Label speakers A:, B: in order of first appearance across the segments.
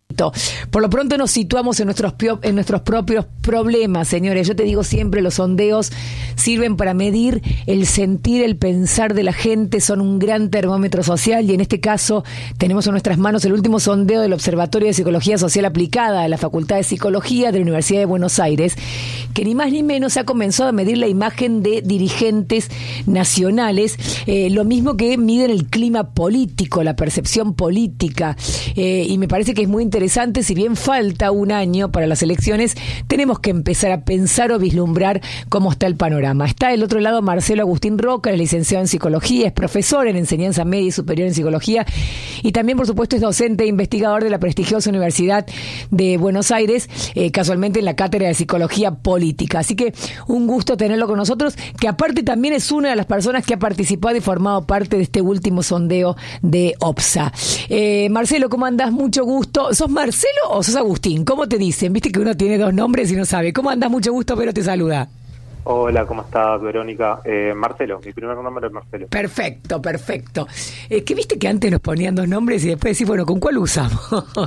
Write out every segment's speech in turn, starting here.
A: Por lo pronto nos situamos en nuestros propios problemas, señores. Yo te digo siempre, los sondeos sirven para medir el sentir, el pensar de la gente, son un gran termómetro social y en este caso tenemos en nuestras manos el último sondeo del Observatorio de Psicología Social Aplicada de la Facultad de Psicología de la Universidad de Buenos Aires, que ni más ni menos ha comenzado a medir la imagen de dirigentes nacionales, lo mismo que miden el clima político, la percepción política, y me parece que es muy interesante. Si bien falta un año para las elecciones, tenemos que empezar a pensar o vislumbrar cómo está el panorama. Está del otro lado Marcelo Agustín Roca, es licenciado en Psicología, es profesor en Enseñanza Media y Superior en Psicología y también, por supuesto, es docente e investigador de la prestigiosa Universidad de Buenos Aires, casualmente en la Cátedra de Psicología Política. Así que un gusto tenerlo con nosotros, que aparte también es una de las personas que ha participado y formado parte de este último sondeo de OPSA. Marcelo, ¿cómo andás? Mucho gusto. ¿Sos Marcelo o sos Agustín? ¿Cómo te dicen? Viste que uno tiene dos nombres y no sabe. ¿Cómo andás? Mucho gusto, pero te saluda.
B: Hola, ¿cómo estás, Verónica? Marcelo, mi primer nombre es Marcelo.
A: Perfecto. Que viste que antes nos ponían dos nombres y después decís, bueno, ¿con cuál usamos?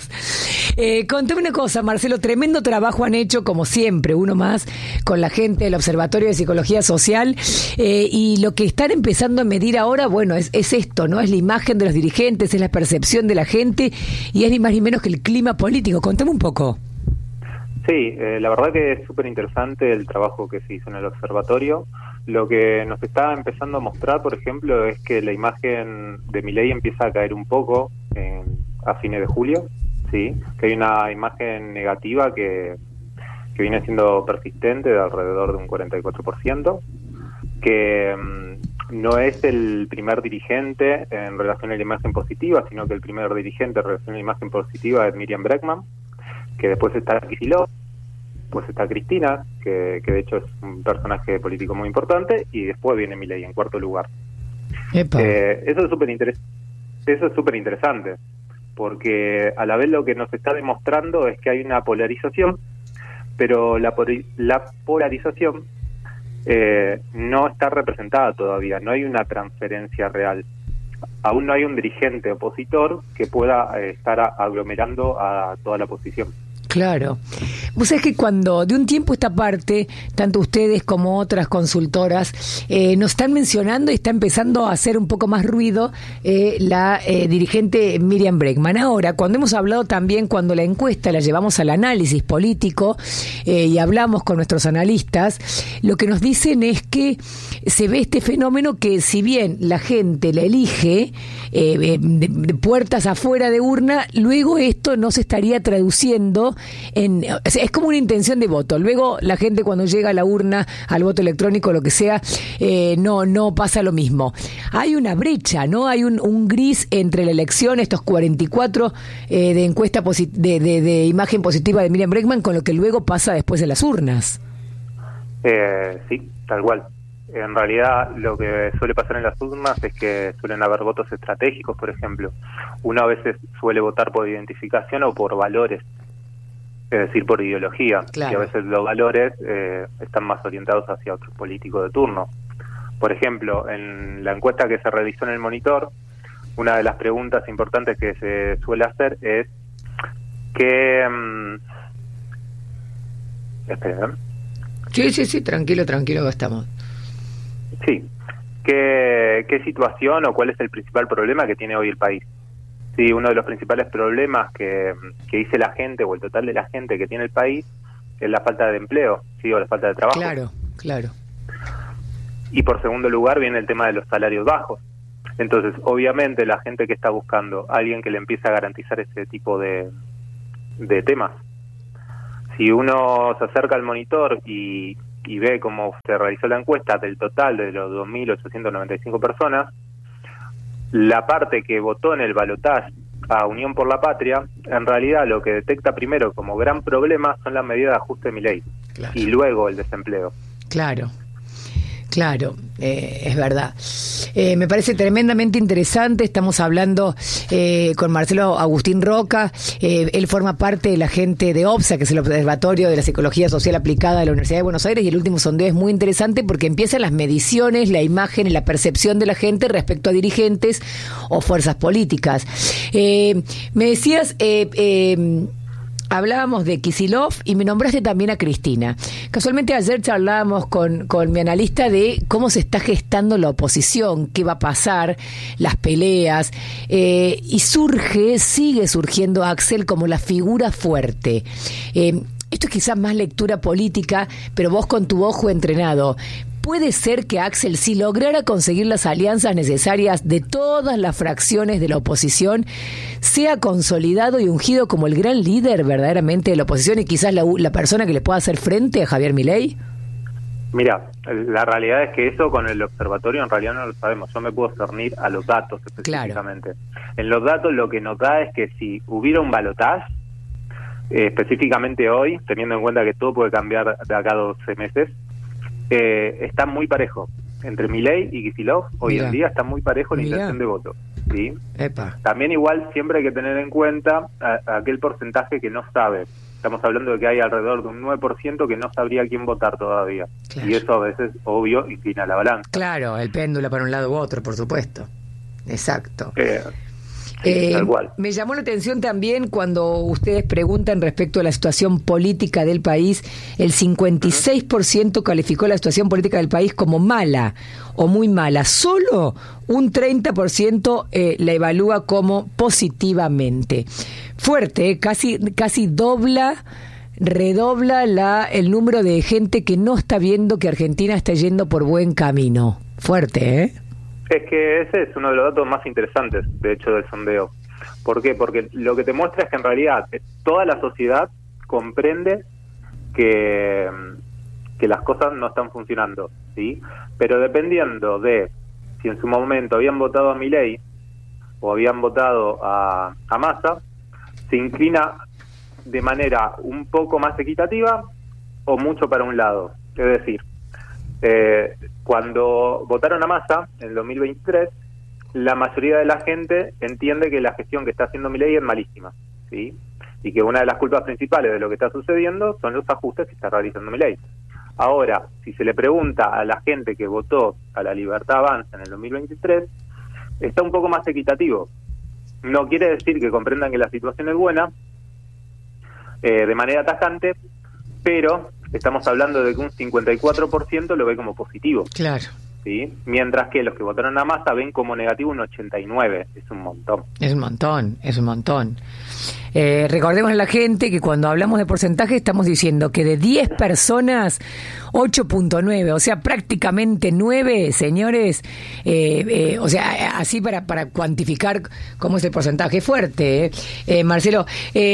A: Contame una cosa, Marcelo, tremendo trabajo han hecho, como siempre, uno más, con la gente del Observatorio de Psicología Social, y lo que están empezando a medir ahora, bueno, es esto, ¿no? Es la imagen de los dirigentes, es la percepción de la gente y es ni más ni menos que el clima político. Contame un poco.
B: Sí, la verdad que es súper interesante el trabajo que se hizo en el observatorio. Lo que nos está empezando a mostrar, por ejemplo, es que la imagen de Milei empieza a caer un poco a fines de julio, sí, que hay una imagen negativa que viene siendo persistente de alrededor de un 44%, que no es el primer dirigente en relación a la imagen positiva, sino que el primer dirigente en relación a la imagen positiva es Miriam Bregman, que después está Kicillof, pues está Cristina, que de hecho es un personaje político muy importante, y después viene Milei en cuarto lugar. Eso es súper interesante, porque a la vez lo que nos está demostrando es que hay una polarización, pero la polarización no está representada todavía, no hay una transferencia real. Aún no hay un dirigente opositor que pueda estar aglomerando a toda la oposición.
A: Claro. Vos sabés que cuando de un tiempo esta parte, tanto ustedes como otras consultoras, nos están mencionando y está empezando a hacer un poco más ruido la dirigente Miriam Bregman. Ahora, cuando hemos hablado también, cuando la encuesta la llevamos al análisis político y hablamos con nuestros analistas, lo que nos dicen es que se ve este fenómeno que si bien la gente la elige de puertas afuera de urna, luego esto no se estaría traduciendo es como una intención de voto. Luego la gente cuando llega a la urna, al voto electrónico, lo que sea, no pasa lo mismo. Hay una brecha, ¿no? Hay un gris entre la elección, estos 44 de encuesta de imagen positiva de Miriam Bregman, con lo que luego pasa después de las urnas.
B: Sí, tal cual. En realidad lo que suele pasar en las urnas es que suelen haber votos estratégicos, por ejemplo. Uno a veces suele votar por identificación o por valores, es decir, por ideología. Claro. Y a veces los valores están más orientados hacia otro político de turno. Por ejemplo, en la encuesta que se realizó en el Monitor, una de las preguntas importantes que se suele hacer es que... esperen.
A: Sí, tranquilo, estamos.
B: Sí. ¿Qué situación o cuál es el principal problema que tiene hoy el país? Sí, uno de los principales problemas que dice la gente, o el total de la gente que tiene el país, es la falta de empleo, ¿sí? O la falta de trabajo.
A: Claro.
B: Y por segundo lugar viene el tema de los salarios bajos. Entonces, obviamente, la gente que está buscando a alguien que le empiece a garantizar ese tipo de temas. Si uno se acerca al Monitor y ve cómo se realizó la encuesta del total de los 2.895 personas, la parte que votó en el balotaje a Unión por la Patria, en realidad lo que detecta primero como gran problema son las medidas de ajuste de Milei, claro, y luego el desempleo.
A: Claro. Claro, es verdad. Me parece tremendamente interesante. Estamos hablando con Marcelo Agustín Roca. Él forma parte de la gente de OPSA, que es el Observatorio de la Psicología Social Aplicada de la Universidad de Buenos Aires, y el último sondeo es muy interesante porque empiezan las mediciones, la imagen y la percepción de la gente respecto a dirigentes o fuerzas políticas. Me decías... hablábamos de Kicillof y me nombraste también a Cristina. Casualmente ayer charlábamos con mi analista de cómo se está gestando la oposición, qué va a pasar, las peleas, y sigue surgiendo Axel como la figura fuerte. Esto es quizás más lectura política, pero vos con tu ojo entrenado, ¿puede ser que Axel, si lograra conseguir las alianzas necesarias de todas las fracciones de la oposición, sea consolidado y ungido como el gran líder verdaderamente de la oposición y quizás la persona que le pueda hacer frente a Javier Milei?
B: Mira, la realidad es que eso con el observatorio en realidad no lo sabemos. Yo me puedo cernir a los datos específicamente. Claro. En los datos lo que nos da es que si hubiera un balotaje, específicamente hoy, teniendo en cuenta que todo puede cambiar de acá a 12 meses, está muy parejo. Entre Milei y Kicillof, hoy en día está muy parejo la intención de voto. ¿Sí? También igual siempre hay que tener en cuenta aquel porcentaje que no sabe. Estamos hablando de que hay alrededor de un 9% que no sabría quién votar todavía. Claro. Y eso a veces, obvio, inclina la balanza.
A: Claro, el péndulo para un lado u otro, por supuesto. Exacto.
B: Sí, tal cual.
A: Me llamó la atención también cuando ustedes preguntan respecto a la situación política del país, el 56% calificó la situación política del país como mala o muy mala. Solo un 30% la evalúa como positivamente. Fuerte, casi redobla el número de gente que no está viendo que Argentina está yendo por buen camino. Fuerte, ¿eh?
B: Es que ese es uno de los datos más interesantes, de hecho, del sondeo. ¿Por qué? Porque lo que te muestra es que en realidad toda la sociedad comprende que las cosas no están funcionando, ¿sí? Pero dependiendo de si en su momento habían votado a Milei o habían votado a Massa, se inclina de manera un poco más equitativa o mucho para un lado. Es decir, cuando votaron a Massa en el 2023, la mayoría de la gente entiende que la gestión que está haciendo Milei es malísima, ¿sí? Y que una de las culpas principales de lo que está sucediendo son los ajustes que está realizando Milei. Ahora, si se le pregunta a la gente que votó a la Libertad Avanza en el 2023, está un poco más equitativo. No quiere decir que comprendan que la situación es buena de manera tajante, pero estamos hablando de que un 54% lo ve como positivo.
A: Claro.
B: ¿Sí? Mientras que los que votaron a Massa ven como negativo un 89%. Es un montón.
A: Es un montón. Recordemos a la gente que cuando hablamos de porcentaje estamos diciendo que de 10 personas, 8.9, o sea, prácticamente 9, señores, o sea, así para cuantificar cómo es el porcentaje fuerte. Marcelo,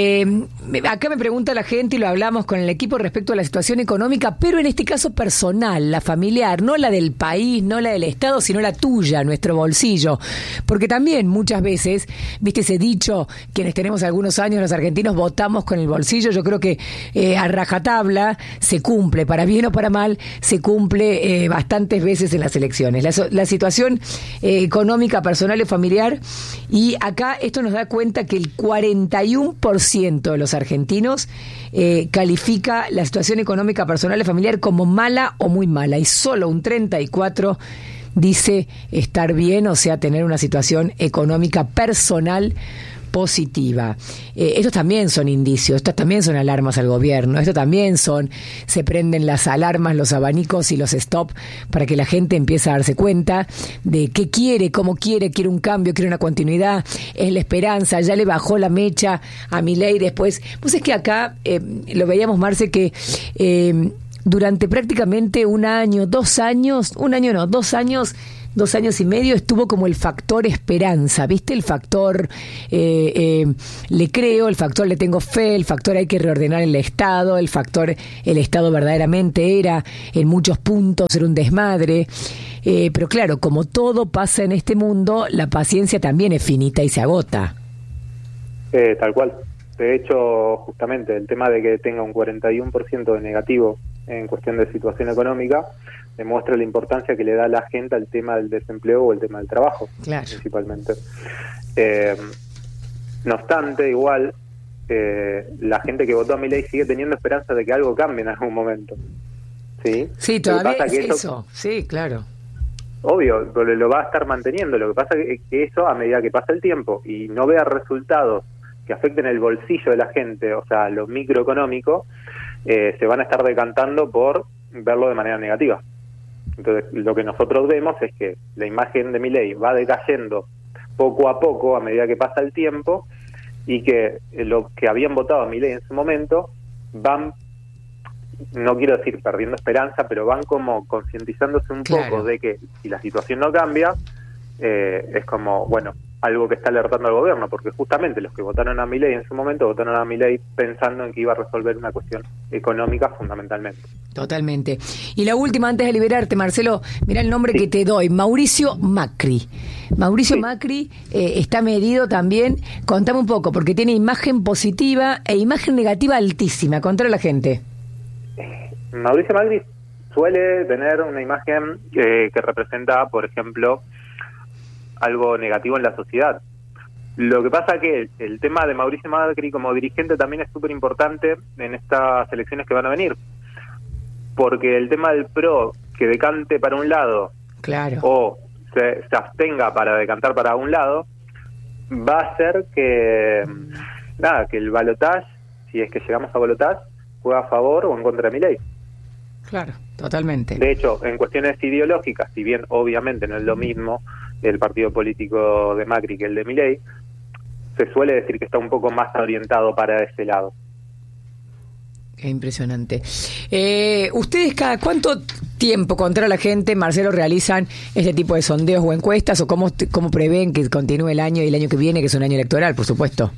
A: acá me pregunta la gente y lo hablamos con el equipo respecto a la situación económica, pero en este caso personal, la familiar, no la del país, no la del Estado, sino la tuya, nuestro bolsillo. Porque también muchas veces, viste ese dicho, quienes tenemos algunos años, los argentinos votamos con el bolsillo. Yo creo que a rajatabla se cumple, para bien o para mal, se cumple bastantes veces en las elecciones. La situación económica, personal y familiar, y acá esto nos da cuenta que el 41% de los argentinos califica la situación económica, personal y familiar como mala o muy mala, y solo un 34% dice estar bien, o sea, tener una situación económica personal positiva. Estos también son indicios, estas también son alarmas al gobierno, esto también se prenden las alarmas, los abanicos y los stop para que la gente empiece a darse cuenta de qué quiere, cómo quiere un cambio, quiere una continuidad, es la esperanza, ya le bajó la mecha a Milei después. Pues es que acá lo veíamos, Marce, que durante prácticamente 2 años y medio estuvo como el factor esperanza, ¿viste? El factor le creo, el factor le tengo fe, el factor hay que reordenar el Estado, el factor el Estado verdaderamente era en muchos puntos era un desmadre. Pero claro, como todo pasa en este mundo, la paciencia también es finita y se agota.
B: Tal cual. De hecho, justamente el tema de que tenga un 41% de negativo en cuestión de situación económica, demuestra la importancia que le da la gente al tema del desempleo o el tema del trabajo,
A: claro,
B: principalmente. No obstante, igual, la gente que votó a Milei sigue teniendo esperanza de que algo cambie en algún momento.
A: Sí, todavía es eso. Sí, claro.
B: Obvio, lo va a estar manteniendo. Lo que pasa es que eso, a medida que pasa el tiempo y no vea resultados que afecten el bolsillo de la gente, o sea, lo microeconómico, se van a estar decantando por verlo de manera negativa. Entonces, lo que nosotros vemos es que la imagen de Milei va decayendo poco a poco a medida que pasa el tiempo, y que los que habían votado a Milei en su momento van, no quiero decir perdiendo esperanza, pero van como concientizándose un poco de que si la situación no cambia, es como, bueno, algo que está alertando al gobierno, porque justamente los que votaron a Milei en su momento votaron a Milei pensando en que iba a resolver una cuestión económica fundamentalmente.
A: Totalmente. Y la última, antes de liberarte, Marcelo, mira el nombre que te doy, Mauricio Macri. Mauricio Macri está medido también, contame un poco, porque tiene imagen positiva e imagen negativa altísima. Contale a la gente.
B: Mauricio Macri suele tener una imagen que representa, por ejemplo, algo negativo en la sociedad. Lo que pasa que el tema de Mauricio Macri como dirigente también es súper importante en estas elecciones que van a venir, porque el tema del PRO que decante para un lado,
A: claro,
B: o se abstenga para decantar para un lado, va a hacer que que el balotaje, si es que llegamos a balotaje, juega a favor o en contra de Milei.
A: Claro, totalmente.
B: De hecho, en cuestiones ideológicas, si bien obviamente no es lo mismo el partido político de Macri que el de Milei, se suele decir que está un poco más orientado para ese lado.
A: Qué impresionante. ¿Ustedes cada cuánto tiempo contra la gente, Marcelo, realizan este tipo de sondeos o encuestas, o cómo prevén que continúe el año y el año que viene, que es un año electoral, por supuesto?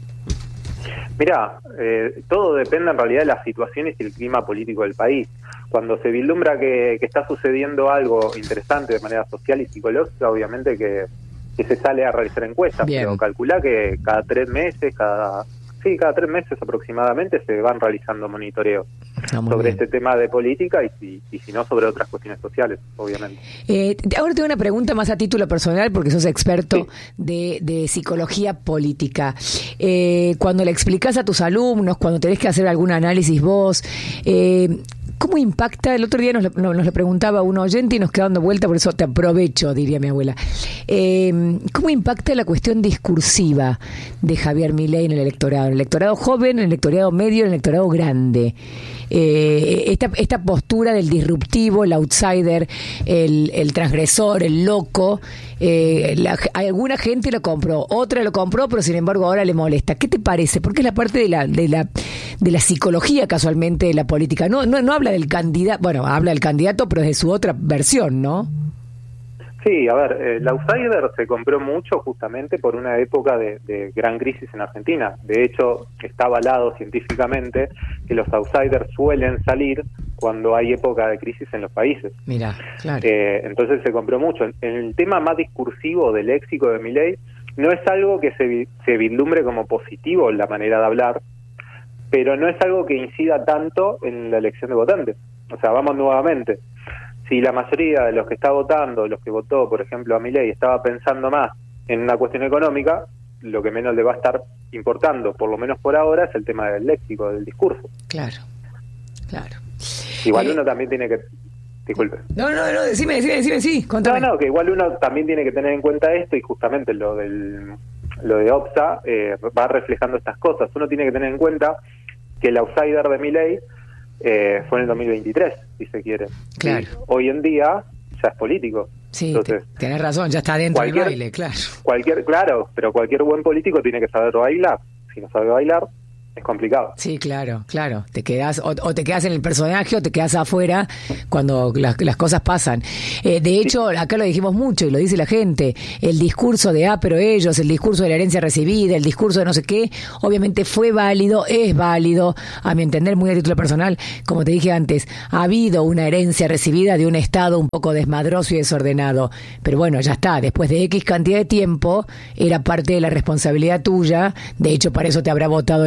B: Mirá, todo depende en realidad de las situaciones y el clima político del país. Cuando se vislumbra que está sucediendo algo interesante de manera social y psicológica, obviamente que se sale a realizar encuestas. Bien. Pero calculá que cada 3 meses, cada 3 meses aproximadamente se van realizando monitoreos sobre este tema de política y si no sobre otras cuestiones sociales, obviamente.
A: Ahora tengo una pregunta más a título personal, porque sos experto de psicología política. Cuando le explicás a tus alumnos, cuando tenés que hacer algún análisis vos, ¿cómo impacta? El otro día nos lo preguntaba un oyente y nos quedó dando vuelta, por eso te aprovecho, diría mi abuela. ¿Cómo impacta la cuestión discursiva de Javier Milei en el electorado? En el electorado joven, en el electorado medio, en el electorado grande. Esta postura del disruptivo, el outsider, el transgresor, el loco, alguna gente lo compró, otra lo compró, pero sin embargo ahora le molesta. ¿Qué te parece? Porque es la parte de la psicología, casualmente, de la política. No habla del candidato, bueno, habla del candidato, pero es de su otra versión, ¿no?
B: Sí, a ver, el outsider se compró mucho justamente por una época de gran crisis en Argentina. De hecho, está avalado científicamente que los outsiders suelen salir cuando hay época de crisis en los países.
A: Mira, claro.
B: Entonces se compró mucho. En el tema más discursivo del léxico de Milei, no es algo que se vislumbre como positivo la manera de hablar, pero no es algo que incida tanto en la elección de votantes. O sea, vamos nuevamente. Si la mayoría de los que está votando, los que votó, por ejemplo, a Milei, estaba pensando más en una cuestión económica, lo que menos le va a estar importando, por lo menos por ahora, es el tema del léxico, del discurso.
A: Claro, claro.
B: Igual uno también tiene que... Disculpe.
A: No, decime, sí, contame.
B: No, que igual uno también tiene que tener en cuenta esto, y justamente lo de OPSA va reflejando estas cosas. Uno tiene que tener en cuenta que el outsider de Milei fue en el 2023, si se quiere.
A: Claro.
B: Y hoy en día ya es político.
A: Sí,
B: entonces,
A: tenés razón, ya está dentro del baile, claro.
B: Pero cualquier buen político tiene que saber bailar. Si no sabe bailar, es complicado.
A: Sí, claro. Te quedás, o te quedás en el personaje o te quedás afuera cuando las cosas pasan. De hecho, acá lo dijimos mucho y lo dice la gente, el discurso de pero ellos, el discurso de la herencia recibida, el discurso de no sé qué, obviamente fue válido, es válido, a mi entender, muy a título personal, como te dije antes, ha habido una herencia recibida de un Estado un poco desmadroso y desordenado, pero bueno, ya está, después de X cantidad de tiempo, era parte de la responsabilidad tuya, de hecho para eso te habrá votado la gente,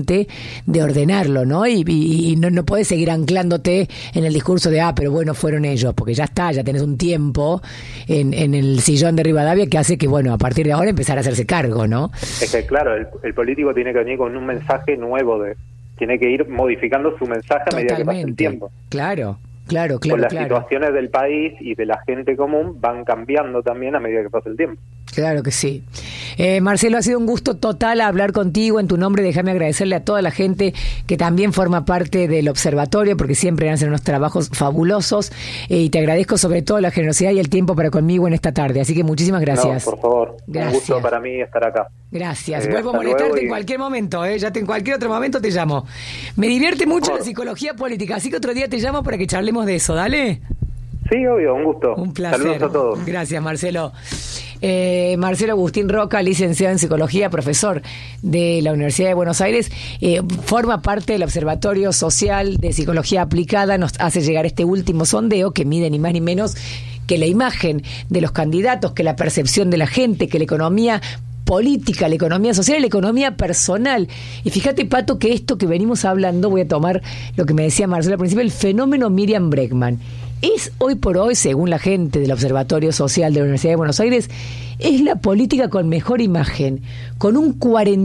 A: gente de ordenarlo, ¿no? Y no podés seguir anclándote en el discurso de, pero bueno, fueron ellos, porque ya está, ya tenés un tiempo en el sillón de Rivadavia que hace que, bueno, a partir de ahora empezar a hacerse cargo, ¿no?
B: Es que, claro, el político tiene que venir con un mensaje nuevo, tiene que ir modificando su mensaje a medida que pasa el tiempo.
A: Claro.
B: Con las situaciones del país y de la gente común van cambiando también a medida que pasa el tiempo.
A: Claro que sí. Marcelo, ha sido un gusto total hablar contigo. En tu nombre, déjame agradecerle a toda la gente que también forma parte del observatorio, porque siempre hacen unos trabajos fabulosos, y te agradezco sobre todo la generosidad y el tiempo para conmigo en esta tarde. Así que muchísimas gracias.
B: No, por favor.
A: Gracias.
B: Un gusto para mí estar acá.
A: Gracias. Vuelvo a molestarte en cualquier momento, ya en cualquier otro momento te llamo. Me divierte mucho la psicología política, así que otro día te llamo para que charlemos de eso. Dale.
B: Sí, obvio, un gusto.
A: Un placer.
B: Saludos a todos.
A: Gracias, Marcelo. Marcelo Agustín Roca, licenciado en Psicología, profesor de la Universidad de Buenos Aires, forma parte del Observatorio Social de Psicología Aplicada. Nos hace llegar este último sondeo que mide ni más ni menos que la imagen de los candidatos, que la percepción de la gente, que la economía política, la economía social y la economía personal. Y fíjate, Pato, que esto que venimos hablando, voy a tomar lo que me decía Marcelo al principio, el fenómeno Miriam Bregman. Es hoy por hoy, según la gente del Observatorio Social de la Universidad de Buenos Aires, es la política con mejor imagen, con un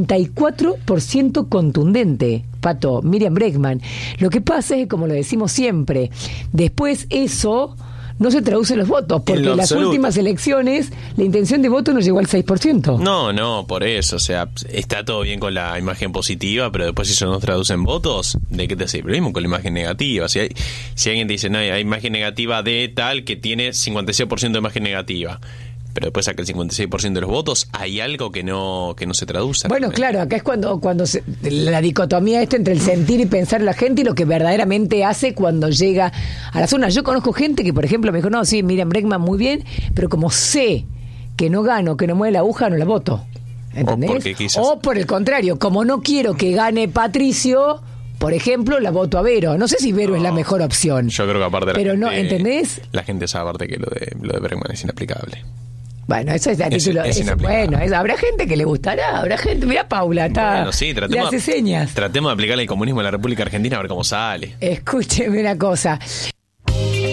A: 44% contundente. Pato, Miriam Bregman. Lo que pasa es que, como lo decimos siempre, después eso no se traduce en los votos, porque en las últimas elecciones la intención de voto no llegó al 6%.
C: No, por eso, o sea, está todo bien con la imagen positiva, pero después si eso no se traduce en votos, ¿de qué te sirve? Lo mismo con la imagen negativa. Si alguien te dice, no, hay imagen negativa de tal que tiene 56% de imagen negativa, pero después saca el 56% de los votos, hay algo que no se traduce.
A: Bueno, realmente. Claro, acá es cuando la dicotomía entre el sentir y pensar en la gente y lo que verdaderamente hace cuando llega a la zona. Yo conozco gente que, por ejemplo, me dijo, no, sí, Miriam Bregman muy bien, pero como sé que no gano, que no mueve la aguja, no la voto. ¿Entendés? O por el contrario, como no quiero que gane Patricio, por ejemplo, la voto a Vero. No sé si Vero es la mejor opción.
C: Yo creo que aparte
A: pero
C: gente,
A: no, ¿entendés?
C: La gente sabe aparte que lo de Bregman es inaplicable.
A: Bueno, eso es a título. Bueno, habrá gente que le gustará, habrá gente. Mira, Paula,
C: bueno, sí,
A: le hace señas.
C: Tratemos de aplicarle el comunismo en la República Argentina a ver cómo sale.
A: Escúcheme una cosa.